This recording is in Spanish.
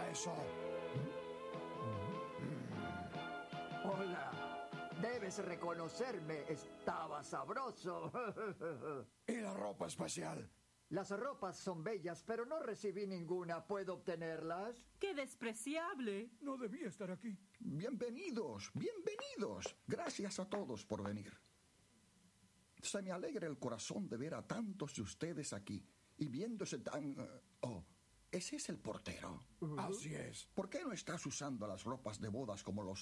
eso? Hola. Debes reconocerme. Estaba sabroso. ¿Y la ropa especial? Las ropas son bellas, pero no recibí ninguna. ¿Puedo obtenerlas? ¡Qué despreciable! No debía estar aquí. Bienvenidos, bienvenidos. Gracias a todos por venir. Se me alegra el corazón de ver a tantos de ustedes aquí y viéndose tan... Oh, ese es el portero. Así es. ¿Por qué no estás usando las ropas de bodas como los